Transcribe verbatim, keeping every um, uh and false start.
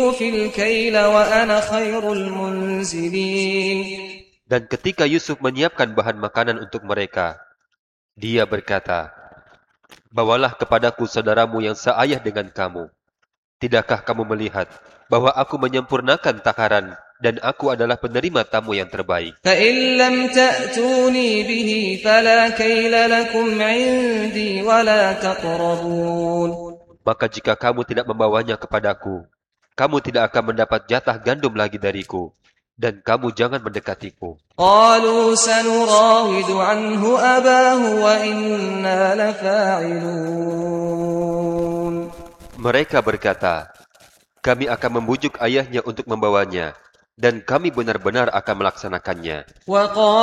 Dan ketika Yusuf menyiapkan bahan makanan untuk mereka, dia berkata, "Bawalah kepadaku saudaramu yang seayah dengan kamu. Tidakkah kamu melihat bahwa aku menyempurnakan takaran dan aku adalah penerima tamu yang terbaik? Maka jika kamu tidak membawanya kepadaku, kamu tidak akan mendapat jatah gandum lagi dariku, dan kamu jangan mendekatiku." Mereka berkata, "Kami akan membujuk ayahnya untuk membawanya, dan kami benar-benar akan melaksanakannya."